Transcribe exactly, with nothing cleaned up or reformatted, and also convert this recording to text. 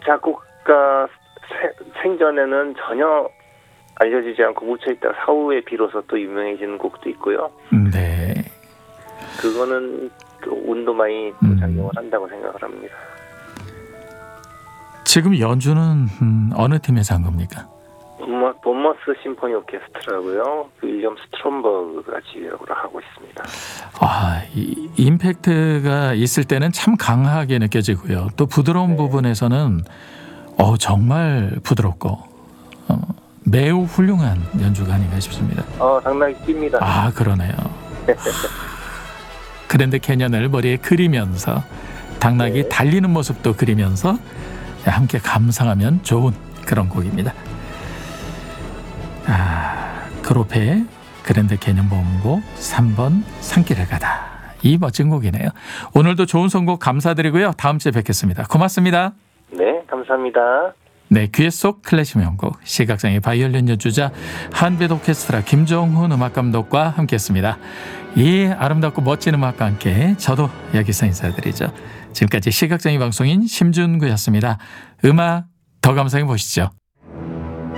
작곡가 세, 생전에는 전혀 알려지지 않고 묻혀있다 사후에 비로소 또 유명해지는 곡도 있고요. 네. 그거는 또 운도 많이 또 작용을 한다고 생각을 합니다. 지금 연주는 음, 어느 팀에서 한 겁니까? 본머, 본머스 심포니 오케스트라고요. 윌리엄 스트롬버그가 지휘를 하고 있습니다. 아, 이 임팩트가 있을 때는 참 강하게 느껴지고요. 또 부드러운 네. 부분에서는 어, 정말 부드럽고 어, 매우 훌륭한 연주가 아닌가 싶습니다. 어, 당나귀 뜁니다. 아, 그러네요. 그랜드 캐년을 머리에 그리면서 당나귀 네. 달리는 모습도 그리면서 함께 감상하면 좋은 그런 곡입니다. 아, 그로페의 그랜드 캐년 봉곡 삼 번 산길을 가다. 이 멋진 곡이네요. 오늘도 좋은 선곡 감사드리고요. 다음 주에 뵙겠습니다. 고맙습니다. 네, 감사합니다. 네, 귀에 쏙 클래식 명곡 시각장애 바이올린 연주자 한빛 오케스트라 김정훈 음악감독과 함께했습니다. 이 아름답고 멋진 음악과 함께 저도 여기서 인사드리죠. 지금까지 시각장애 방송인 심준구였습니다. 음악 더 감상해 보시죠.